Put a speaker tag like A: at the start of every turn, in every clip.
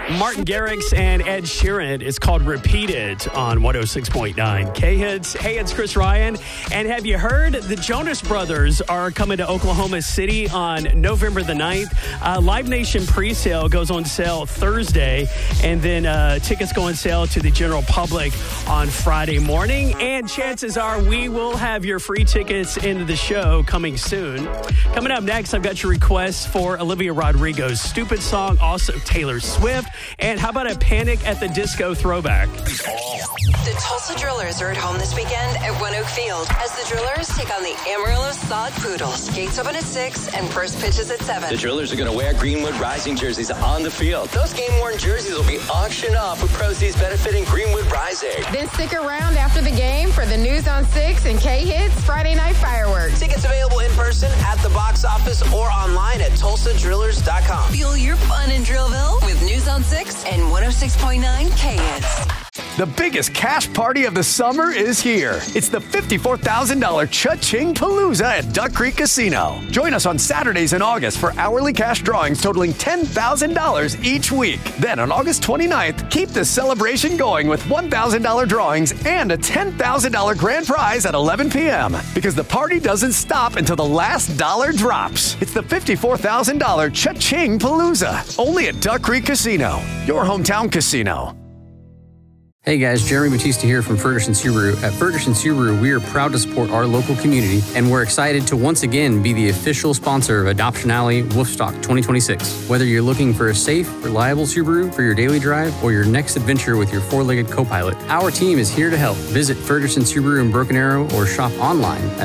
A: Martin Garrix and Ed Sheeran. It's called Repeat It on 106.9 K-Hits. Hey, it's Chris Ryan. And have you heard the Jonas Brothers are coming to Oklahoma City on November the 9th? Live Nation pre-sale goes on sale Thursday, and then tickets go on sale to the general public on Friday morning. And chances are we will have your free tickets into the show coming soon. Coming up next, I've got your requests for Olivia Rodrigo's Stupid Song, also Taylor Swift, and how about a Panic at the Disco throwback?
B: The Tulsa Drillers are at home this weekend at One Oak Field as the Drillers take on the Amarillo Sod Poodles. Gates open at 6 and first pitch is at 7.
C: The Drillers are going to wear Greenwood Rising jerseys on the field. Those game-worn jerseys will be auctioned off with proceeds benefiting Greenwood Rising.
D: Then stick around after the game for the News on 6 and K-Hits Friday Night Fireworks.
E: Tickets available in person at the box office or online at TulsaDrillers.com.
B: Fuel your fun in Drillville with News on 6 and 106.9 K-Hits.
F: The biggest cash party of the summer is here. It's the $54,000 Cha-Ching Palooza at Duck Creek Casino. Join us on Saturdays in August for hourly cash drawings totaling $10,000 each week. Then on August 29th, keep the celebration going with $1,000 drawings and a $10,000 grand prize at 11 p.m. Because the party doesn't stop until the last dollar drops. It's the $54,000 Cha-Ching Palooza. Only at Duck Creek Casino, your hometown casino.
G: Hey guys, Jeremy Batista here from Ferguson Subaru. At Ferguson Subaru, we are proud to support our local community, and we're excited to once again be the official sponsor of Adoption Alley Wolfstock 2026. Whether you're looking for a safe, reliable Subaru for your daily drive or your next adventure with your four-legged co-pilot, our team is here to help. Visit Ferguson Subaru in Broken Arrow or shop online at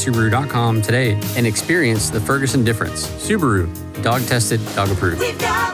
G: fergusonsubaru.com today and experience the Ferguson difference. Subaru, dog tested, dog approved.
B: We've got